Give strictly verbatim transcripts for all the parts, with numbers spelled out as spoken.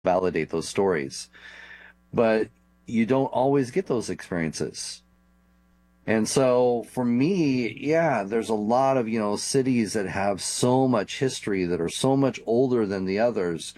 validate those stories. But you don't always get those experiences. And so for me, yeah, there's a lot of, you know, cities that have so much history that are so much older than the others.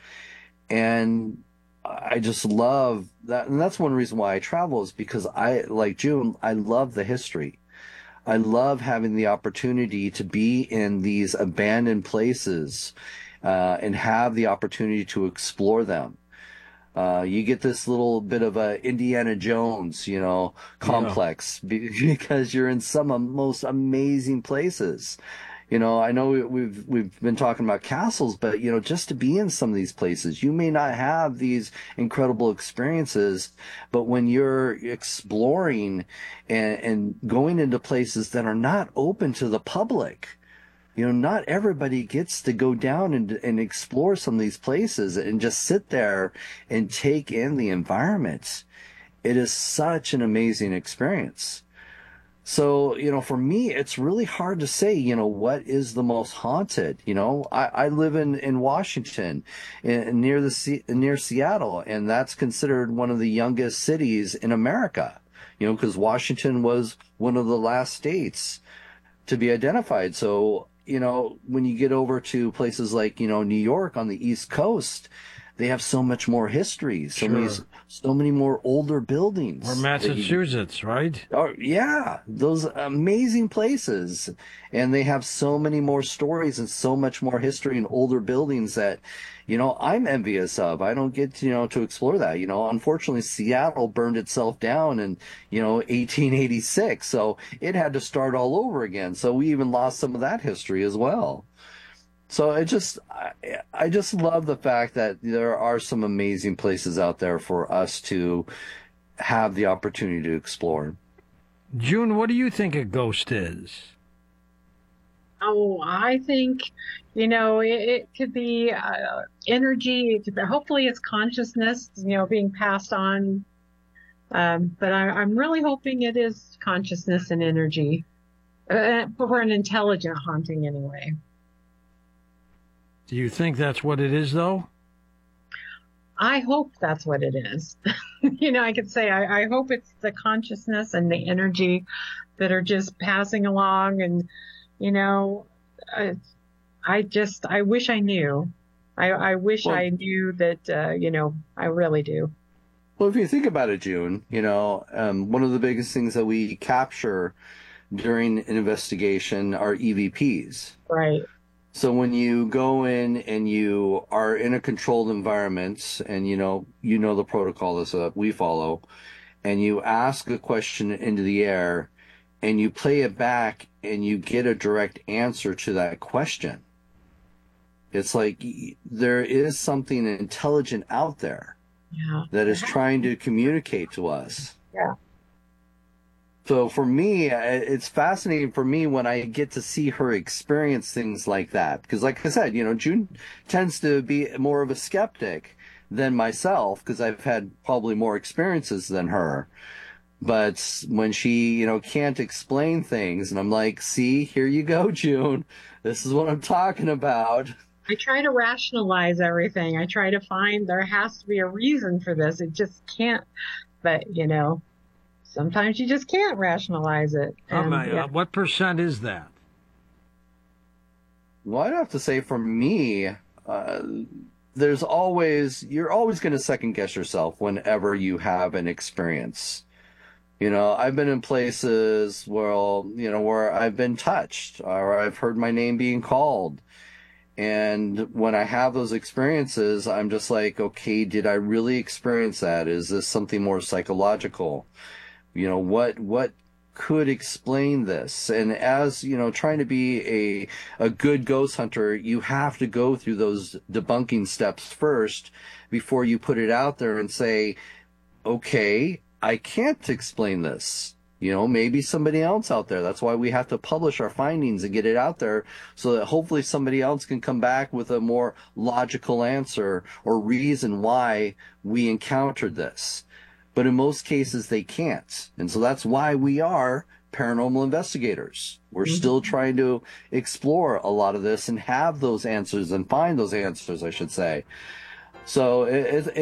And I just love that. And that's one reason why I travel is because I, like June, I love the history. I love having the opportunity to be in these abandoned places uh, and have the opportunity to explore them. Uh, you get this little bit of a Indiana Jones, you know, Yeah. complex because you're in some of the most amazing places. You know, I know we- we've we've been talking about castles, but you know, just to be in some of these places, you may not have these incredible experiences, but when you're exploring and, and going into places that are not open to the public, you know, not everybody gets to go down and, and explore some of these places and just sit there and take in the environment. It is such an amazing experience. So, you know, for me, it's really hard to say, you know, what is the most haunted. You know, I, I live in, in Washington, in, near the Se- near Seattle, and that's considered one of the youngest cities in America. You know, because Washington was one of the last states to be identified. So, you know, when you get over to places like, you know, New York on the East Coast, they have so much more history, so many, Sure. so many more older Or buildings that you, Massachusetts, right? oh, yeah, those amazing places. And they have so many more stories and so much more history and older buildings that, you know, I'm envious of. I don't get to, you know, to explore that. You know, unfortunately, Seattle burned itself down in, you know, eighteen eighty-six. So it had to start all over again. So we even lost some of that history as well. So it just, I, I just love the fact that there are some amazing places out there for us to have the opportunity to explore. June, what do you think a ghost is? Oh, I think, you know, it, it could be uh, energy. It could be, hopefully, it's consciousness, you know, being passed on. Um, but I, I'm really hoping it is consciousness and energy, uh, for an intelligent haunting anyway. Do you think that's what it is, though? I hope that's what it is. You know, I could say I, I hope it's the consciousness and the energy that are just passing along, and you know, I, I just I wish I knew. I, I wish Well, I knew that. Uh, you know, I really do. well, if you think about it, June, you know, um, one of the biggest things that we capture during an investigation are E V Ps. Right. So when you go in and you are in a controlled environment, and you know you know the protocol is that we follow, and you ask a question into the air, and you play it back, and you get a direct answer to that question. It's like y- there is something intelligent out there Yeah. that is trying to communicate to us. Yeah. So for me, I- it's fascinating for me when I get to see her experience things like that. Because, like I said, you know, June tends to be more of a skeptic than myself because I've had probably more experiences than her. But when she, you know, can't explain things, and I'm like, see, here you go, June. This is what I'm talking about. I try to rationalize everything. I try to find there has to be a reason for this. It just can't. But you know, sometimes you just can't rationalize it. Um, And yeah. uh, what percent is that? Well, I'd have to say for me, uh, there's always, you're always going to second guess yourself whenever you have an experience. You know, I've been in places where, you know, where I've been touched or I've heard my name being called. And when I have those experiences, I'm just like, okay, did I really experience that? Is this something more psychological? You know, what, what could explain this? And as, you know, trying to be a, a good ghost hunter, you have to go through those debunking steps first before you put it out there and say, okay, I can't explain this. You know, maybe somebody else out there. That's why we have to publish our findings and get it out there so that hopefully somebody else can come back with a more logical answer or reason why we encountered this. But in most cases, they can't. And so that's why we are paranormal investigators. We're still Mhm. trying to explore a lot of this and have those answers and find those answers, I should say. So it, it,